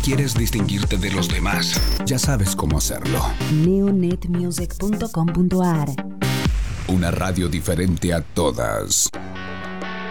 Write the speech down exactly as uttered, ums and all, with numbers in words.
quieres distinguirte de los demás, ya sabes cómo hacerlo. neonet music punto com punto a r. Una radio diferente a todas.